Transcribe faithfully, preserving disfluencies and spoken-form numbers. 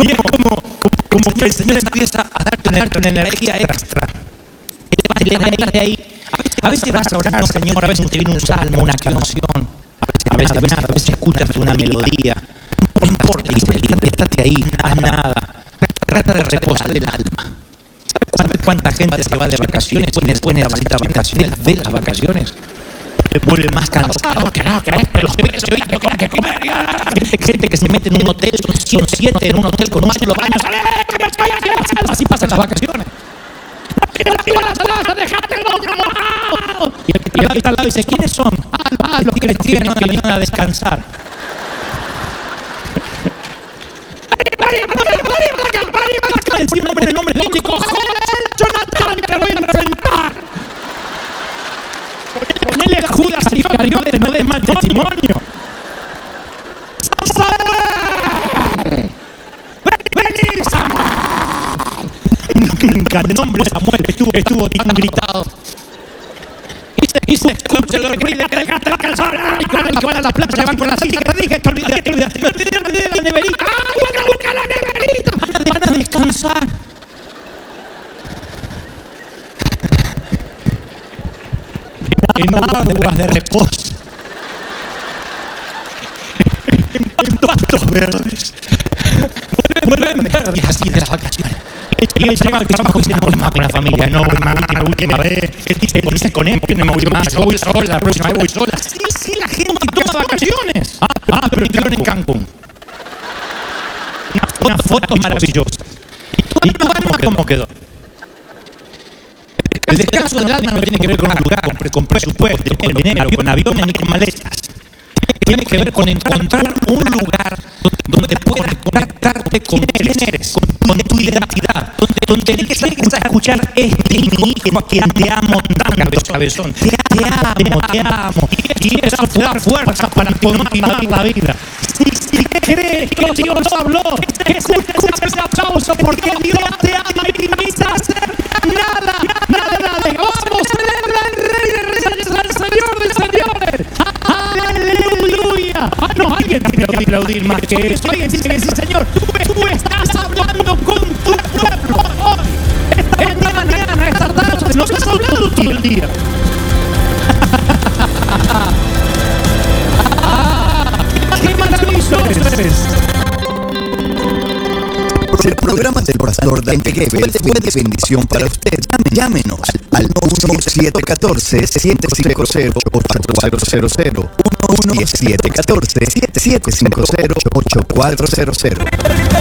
Y es como, como, como que el Señor empieza a darte una, una energía extra. Y te vas de ahí. A veces vas a orar, Señor, a veces te viene un salmo, una canción. A veces, a veces, a veces escuchas una melodía. No importa, estate ahí, haz nada. Trata de reposar el alma. ¿Sabes cuánta gente se va de vacaciones y después necesita vacaciones de las vacaciones? Se vuelve más cansado que no, que los peces hoy que comer, que comer. Gente que se mete en un hotel, son siete en un hotel con un solo baño. Así pasan las vacaciones. Y el que está al lado dice, ¿quiénes son? Ah, los cristianos que vienen a descansar. El nombre, el nombre bíblico, Jonatán, te voy a enfrentar. Ponele a Judas Iscariote, no des mal testimonio. ¡Vení, Samuel! El nombre de Samuel estuvo, estuvo gritado. Y se escucha el ruido que dejaste la calzada. Y con el que van a la playa van con la silla. Te dije, te olvidaste, te olvidaste. Te olvidaste de la neverita. ¡Ay, van a buscar la neverita! Van a descansar. En aguas de reposo. En pastos verdes. Vuelven verdes así de las vacaciones. Y él llega al trabajo y dice, no voy más con la familia, no voy más, última, última vez. Él dice, dice con él, que no me voy más, yo voy sola, la próxima vez voy sola. Sí, sí, la gente toma vacaciones. Ah, ah pero tiraron en Cancún. Unas fotos maravillosas. ¿Y tu alma cómo quedó? El descanso del alma no tiene que ver con un lugar, con presupuesto, con dinero, con aviones ni con maletas. Tiene que ver con encontrar un lugar donde puedas conectarte con quién eres, con, con tu identidad, donde, donde empieces a escuchar este mi hijo a quien te amo tanto, cabezón. Te, te amo, te amo. Y eso te da fuerza para continuar la vida. Si, si crees que Dios habló, escucha ese aplauso porque Dios te ama y te invita a hacer nada, nada, nada. Vamos, celebra al Rey de Reyes, al Señor de Señores. ¡Aleluya! No, alguien tiene que aplaudir más que eso. Alguien tiene que decir, Señor, tú, tú estás hablando con tu pueblo hoy. Esta mañana, esta tarde, nos has hablado todo el día. ¡Qué maravilloso es! El programa del pastor Dante Gebel fue de bendición para usted. Llámenos al uno siete uno cuatro, siete cinco cero, ocho cuatro cero cero, uno siete uno cuatro, siete cinco cero, ocho cuatro cero cero.